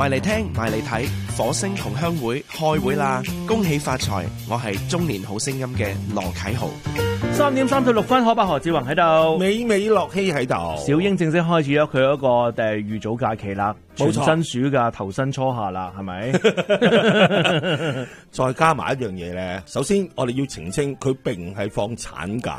埋嚟聽，埋嚟睇，火星同鄉會開會啦！恭喜發財！我係中年好聲音嘅羅啟豪。 3:36，何伯何志宏喺度， 美美樂希喺度。 小英正式開始咗佢嗰個預早假期啦，全新暑假投身初夏啦，係咪？ 再加埋一樣嘢咧，首先我哋要澄清，佢並唔係放產假。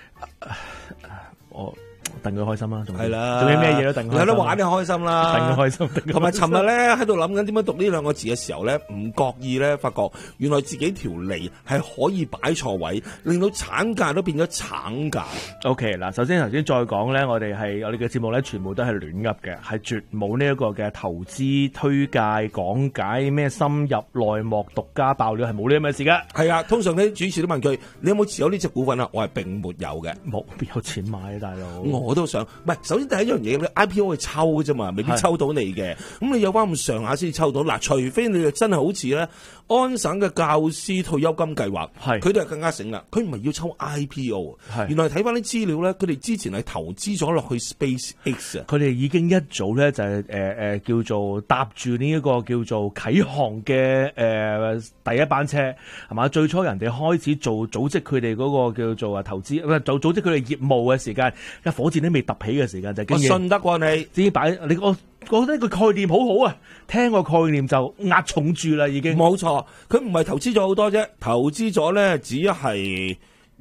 我戥佢開心啦，仲係啦， 仲有咩嘢都戥佢開心， 有得玩就開心啦， 戥佢開心。 同埋尋日咧喺度諗緊點樣讀呢兩個字嘅時候咧，唔覺意咧發覺原來自己條脷係可以擺錯位，令到產假都變咗橙假。 OK， 嗱，首先頭先再講咧，我哋嘅節目咧，全部都係亂噏嘅，係絕冇呢一個嘅投資推介講解咩深入內幕獨家爆料，係冇呢咁嘅事噶。 係啊，通常啲主持都問佢：你有冇持有呢隻股份啊？我係並沒有嘅， 冇邊有錢買啊，大佬。 我都想，唔係首先第一樣嘢，你 IPO 去抽嘅啫嘛，未必抽到你嘅。咁你有翻咁上下先抽到。嗱，除非你真係好似咧安省嘅教師退休金計劃，佢哋係更加醒啦。佢唔係要抽 IPO，原來睇翻啲資料咧，佢哋之前係投資咗落去 SpaceX 啊。 佢哋已經一早咧就係叫做搭住呢一個叫做啟航嘅第一班車，係嘛？最初人哋開始組織佢哋嗰個叫做投資，組織佢哋業務嘅時間，火箭都未揼起嘅時間就經我信得過你， 只擺你我覺得個概念好好啊，聽個概念就壓重住啦，已經。 冇錯，佢唔係投資咗好多啫，投資咗咧只係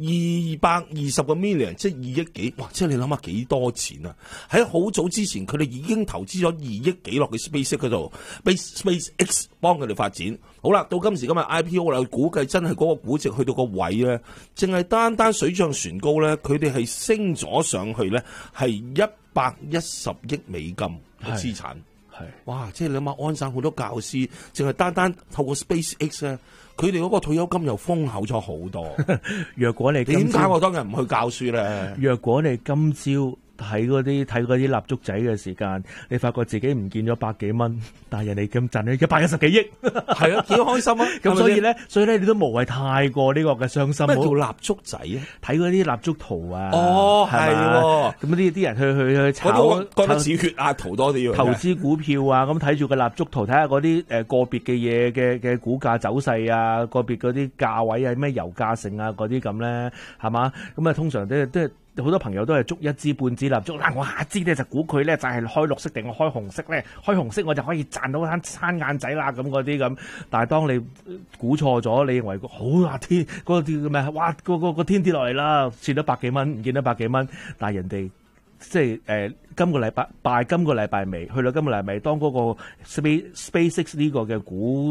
220個 million， 即係2億幾，哇！即係你諗下幾多錢啊？喺好早之前，佢哋已經投資咗2億幾落去 SpaceX 嗰度，SpaceX 幫佢哋發展。好啦，到今時今日 IPO 啦，估計真係嗰個估值去到個位咧，淨係單水漲船高咧，佢哋係升咗上去咧，係110億美金嘅資產。係，哇！即係你諗下，安省好多教師，淨係單透過 SpaceX 咧，佢哋嗰個退休金又豐厚咗好多。 若果你點解我當日唔去教書咧？ 若果你今朝睇嗰啲蠟燭仔嘅時間，你發覺自己唔見咗100幾蚊，但係人哋咁賺咗110幾億， 係啊，幾開心啊！ 咁所以咧，你都無謂太過呢個嘅傷心。 咩叫蠟燭仔啊？ 睇嗰啲蠟燭圖啊！ 哦，係喎。 咁啲人去炒， 覺得似血壓圖多啲。 投資股票啊，咁睇住個蠟燭圖，睇下嗰啲個別嘅嘢嘅股價走勢啊，個別嗰啲價位啊，咩油價性啊嗰啲咁咧，係嘛？咁啊，通常都係。好多朋友都係捉一支半支蠟燭，嗱，我下支咧就估佢咧就係開綠色定開紅色咧，開紅色我就可以賺到餐晏仔啦，咁嗰啲咁。但係當你估錯咗，你認為好啊天嗰啲咩？哇個天跌落嚟啦，蝕咗100幾蚊，唔見得100幾蚊，但係人哋即係今個禮拜尾，去到今個禮拜尾，當嗰個 SpaceX 呢個嘅股